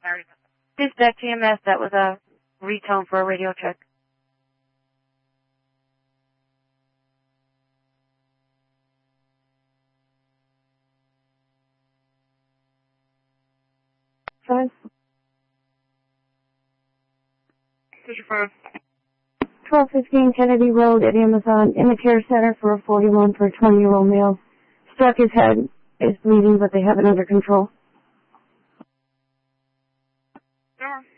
Dispatch EMS, that was a retone for a radio check. Five. 1215 Kennedy Road at Amazon, in the care center for a 41 for a 20-year-old male. Struck his head, is bleeding, but they have it under control. Sure.